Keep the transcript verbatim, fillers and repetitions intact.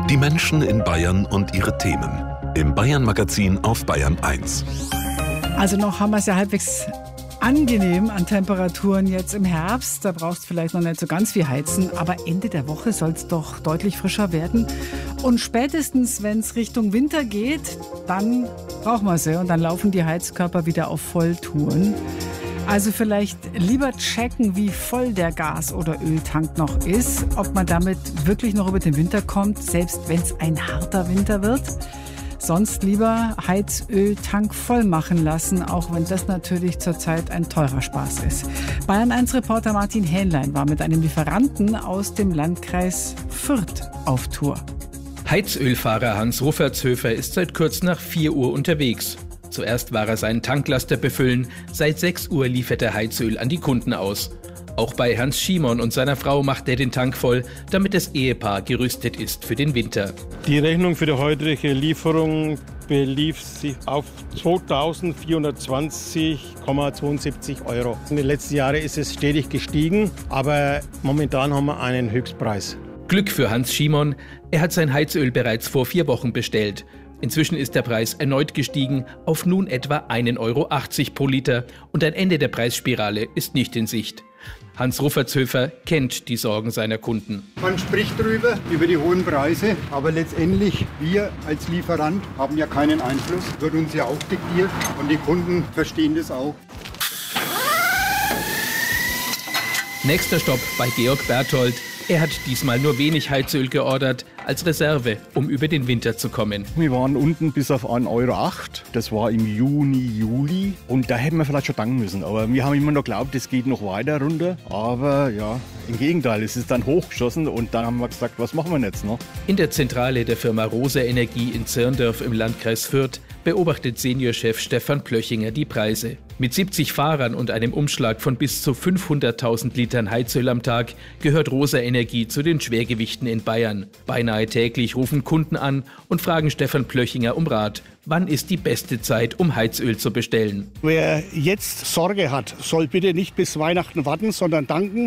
Die Menschen in Bayern und ihre Themen. Im Bayern-Magazin auf Bayern eins. Also noch haben wir es ja halbwegs angenehm an Temperaturen jetzt im Herbst. Da brauchst du vielleicht noch nicht so ganz viel heizen. Aber Ende der Woche soll es doch deutlich frischer werden. Und spätestens, wenn es Richtung Winter geht, dann brauchen wir sie. Und dann laufen die Heizkörper wieder auf Volltouren. Also vielleicht lieber checken, wie voll der Gas- oder Öltank noch ist. Ob man damit wirklich noch über den Winter kommt, selbst wenn es ein harter Winter wird. Sonst lieber Heizöltank voll machen lassen, auch wenn das natürlich zurzeit ein teurer Spaß ist. Bayern eins Reporter Martin Hähnlein war mit einem Lieferanten aus dem Landkreis Fürth auf Tour. Heizölfahrer Hans Ruffertshöfer ist seit kurz nach vier Uhr unterwegs. Zuerst war er seinen Tanklaster befüllen, seit sechs Uhr liefert er Heizöl an die Kunden aus. Auch bei Hans Schimon und seiner Frau macht er den Tank voll, damit das Ehepaar gerüstet ist für den Winter. Die Rechnung für die heutige Lieferung belief sich auf zweitausendvierhundertzwanzig Komma zweiundsiebzig Euro. In den letzten Jahren ist es stetig gestiegen, aber momentan haben wir einen Höchstpreis. Glück für Hans Schimon, er hat sein Heizöl bereits vor vier Wochen bestellt. Inzwischen ist der Preis erneut gestiegen auf nun etwa ein Euro achtzig pro Liter und ein Ende der Preisspirale ist nicht in Sicht. Hans Ruffertshöfer kennt die Sorgen seiner Kunden. Man spricht darüber, über die hohen Preise, aber letztendlich wir als Lieferant haben ja keinen Einfluss, wird uns ja auch diktiert und die Kunden verstehen das auch. Nächster Stopp bei Georg Berthold. Er hat diesmal nur wenig Heizöl geordert, als Reserve, um über den Winter zu kommen. Wir waren unten bis auf ein Euro acht. Das war im Juni, Juli. Und da hätten wir vielleicht schon danken müssen. Aber wir haben immer noch geglaubt, es geht noch weiter runter. Aber ja, im Gegenteil, es ist dann hochgeschossen. Und dann haben wir gesagt, was machen wir jetzt noch? In der Zentrale der Firma Rosa Energie in Zirndorf im Landkreis Fürth beobachtet Seniorchef Stefan Plöchinger die Preise. Mit siebzig Fahrern und einem Umschlag von bis zu fünfhunderttausend Litern Heizöl am Tag gehört Rosa Energie zu den Schwergewichten in Bayern. Beinahe täglich rufen Kunden an und fragen Stefan Plöchinger um Rat. Wann ist die beste Zeit, um Heizöl zu bestellen? Wer jetzt Sorge hat, soll bitte nicht bis Weihnachten warten, sondern danken.